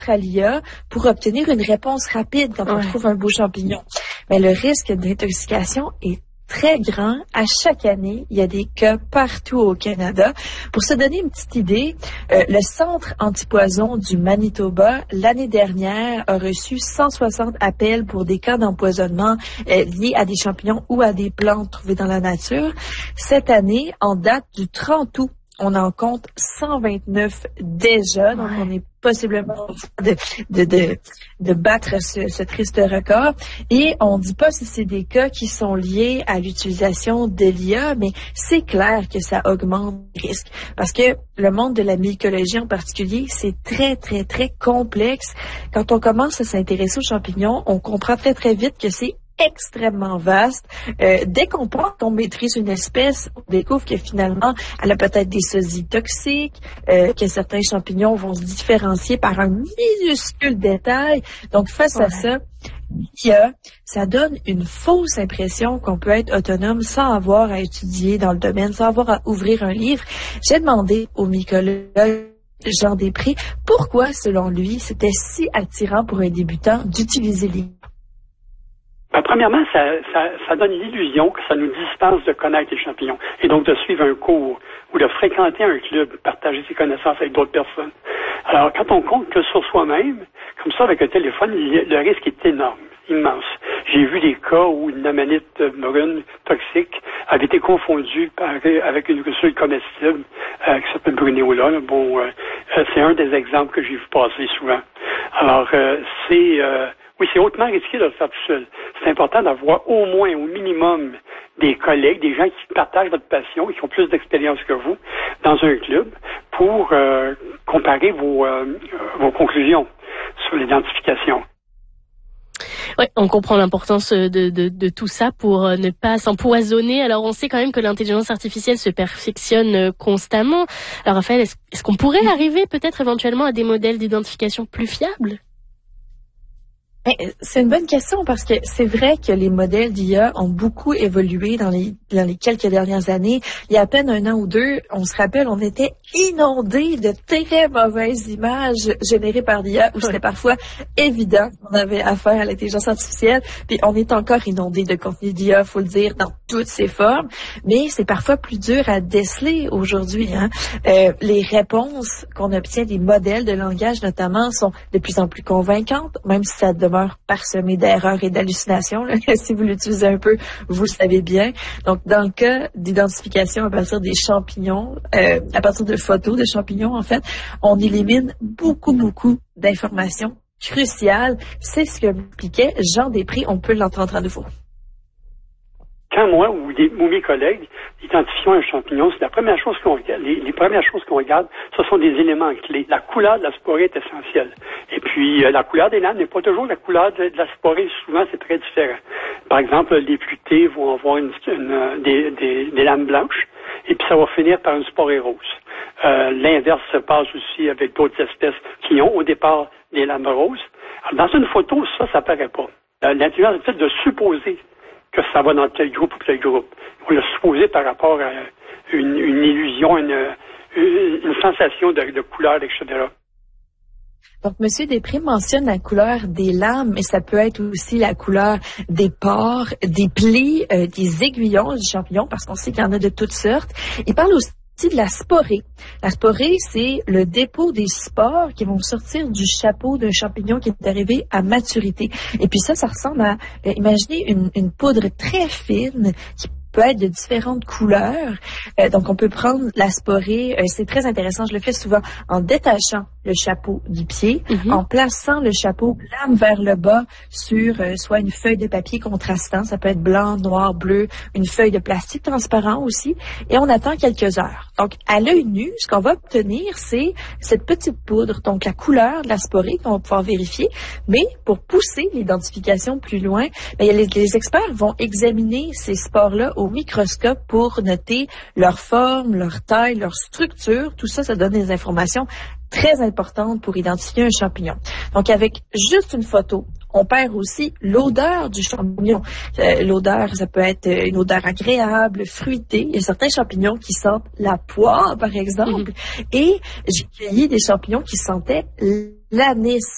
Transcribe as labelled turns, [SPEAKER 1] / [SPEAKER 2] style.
[SPEAKER 1] à l'IA pour obtenir une réponse rapide quand on trouve un beau champignon. Mais le risque d'intoxication est très grand. À chaque année, il y a des cas partout au Canada. Pour se donner une petite idée, le Centre antipoison du Manitoba, l'année dernière, a reçu 160 appels pour des cas d'empoisonnement liés à des champignons ou à des plantes trouvées dans la nature. Cette année, en date du 30 août, on en compte 129 déjà, donc on est possiblement de battre ce triste record. Et on dit pas si c'est des cas qui sont liés à l'utilisation de l'IA, mais c'est clair que ça augmente les risques. Parce que le monde de la mycologie en particulier, c'est très, très, très complexe. Quand on commence à s'intéresser aux champignons, on comprend très, très vite que c'est extrêmement vaste. Dès qu'on maîtrise une espèce, on découvre que finalement, elle a peut-être des sosies toxiques, que certains champignons vont se différencier par un minuscule détail. Donc, face à ça, ça donne une fausse impression qu'on peut être autonome sans avoir à étudier dans le domaine, sans avoir à ouvrir un livre. J'ai demandé au mycologue Jean Després pourquoi, selon lui, c'était si attirant pour un débutant d'utiliser l'IA.
[SPEAKER 2] Premièrement, ça donne l'illusion que ça nous dispense de connaître les champignons et donc de suivre un cours ou de fréquenter un club, partager ses connaissances avec d'autres personnes. Alors, quand on compte que sur soi-même, comme ça, avec un téléphone, le risque est énorme, immense. J'ai vu des cas où une amanite brune toxique avait été confondue avec une glucose comestible qui s'appelle Bruneola. C'est un des exemples que j'ai vu passer souvent. Alors, oui, c'est hautement risqué de le faire tout seul. C'est important d'avoir au moins, au minimum, des collègues, des gens qui partagent votre passion et qui ont plus d'expérience que vous dans un club pour comparer vos conclusions sur l'identification.
[SPEAKER 3] Oui, on comprend l'importance de tout ça pour ne pas s'empoisonner. Alors, on sait quand même que l'intelligence artificielle se perfectionne constamment. Alors, Raphaël, est-ce qu'on pourrait arriver peut-être éventuellement à des modèles d'identification plus fiables?
[SPEAKER 1] C'est une bonne question parce que c'est vrai que les modèles d'IA ont beaucoup évolué dans les quelques dernières années. Il y a à peine un an ou deux, on se rappelle, on était inondés de très mauvaises images générées par l'IA où c'était parfois évident qu'on avait affaire à l'intelligence artificielle. Puis on est encore inondés de contenu d'IA, faut le dire, dans toutes ses formes. Mais c'est parfois plus dur à déceler aujourd'hui. Les réponses qu'on obtient des modèles de langage notamment sont de plus en plus convaincantes, même si ça demeure parsemé d'erreurs et d'hallucinations. Si vous l'utilisez un peu, vous le savez bien. Donc, dans le cas d'identification à partir des champignons, à partir de photos de champignons, en fait, on élimine beaucoup d'informations cruciales. C'est ce que m'expliquait Jean Després. On peut l'entendre à nouveau.
[SPEAKER 2] Quand moi ou mes collègues identifions un champignon, c'est la première chose qu'on regarde. Les premières choses qu'on regarde, ce sont des éléments clés. La couleur de la sporée est essentielle. Et puis, la couleur des lames n'est pas toujours la couleur de la sporée. Souvent, c'est très différent. Par exemple, les plutés vont avoir des lames blanches, et puis ça va finir par une sporée rose. L'inverse se passe aussi avec d'autres espèces qui ont au départ des lames roses. Alors, dans une photo, ça paraît pas. L'intelligence est faite de supposer que ça va dans tel groupe ou tel groupe. On l'a supposé par rapport à une illusion, une sensation de couleur, etc.
[SPEAKER 1] Donc, M. Després mentionne la couleur des lames, mais ça peut être aussi la couleur des pores, des plis, des aiguillons du champignon, parce qu'on sait qu'il y en a de toutes sortes. Il parle aussi de la sporée. La sporée, c'est le dépôt des spores qui vont sortir du chapeau d'un champignon qui est arrivé à maturité. Et puis ça ressemble à, imaginez une poudre très fine qui peut être de différentes couleurs. Donc, on peut prendre la sporée. C'est très intéressant. Je le fais souvent en détachant le chapeau du pied, en plaçant le chapeau lame vers le bas sur soit une feuille de papier contrastant, ça peut être blanc, noir, bleu, une feuille de plastique transparent aussi, et on attend quelques heures. Donc, à l'œil nu, ce qu'on va obtenir, c'est cette petite poudre, donc la couleur de la sporée qu'on va pouvoir vérifier, mais pour pousser l'identification plus loin, les experts vont examiner ces spores-là au microscope pour noter leur forme, leur taille, leur structure. Tout ça, ça donne des informations très importantes pour identifier un champignon. Donc, avec juste une photo, on perd aussi l'odeur du champignon. L'odeur, ça peut être une odeur agréable, fruitée. Il y a certains champignons qui sentent la poire, par exemple. Et j'ai cueilli des champignons qui sentaient l'anis.